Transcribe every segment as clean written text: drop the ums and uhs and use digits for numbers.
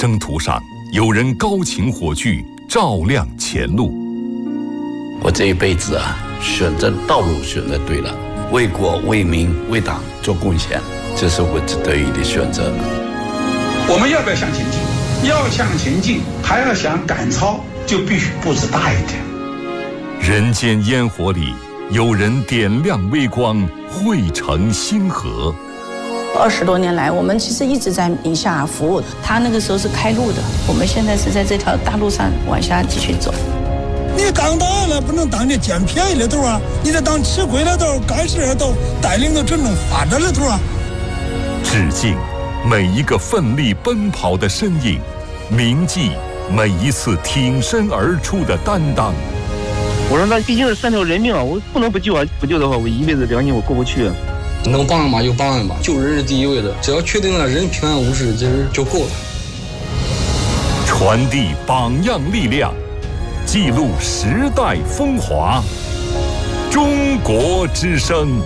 征途上，有人高擎火炬，照亮前路。 我这一辈子选择道路选择对了，为国为民为党做贡献，这是我值得的选择。 我们要不要向前进？要向前进，还要想赶超，就必须步子大一点。 人间烟火里，有人点亮微光，汇成星河。 20多年来，我们其实一直在宁夏服务。他那个时候是开路的，我们现在是在这条大路上往下继续走。 你当党了，不能当你捡便宜的头啊！你得当吃亏的头、干事的头，带领着群众发展的头啊！ 致敬每一个奋力奔跑的身影，铭记每一次挺身而出的担当。 我说那毕竟是3条人命啊，我不能不救啊！不救的话，我一辈子良心我过不去啊。 能帮人嘛就帮人吧，救人是第一位的，只要确定了人平安无事，其实就够了。 传递榜样力量，记录时代风华。中国之声。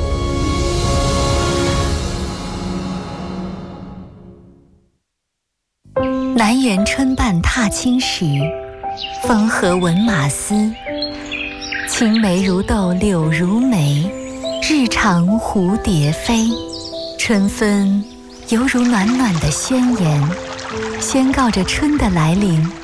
南园春半踏青时，风和闻马嘶。青梅如豆柳如眉，日长蝴蝶飞。春分犹如暖暖的宣言，宣告着春的来临。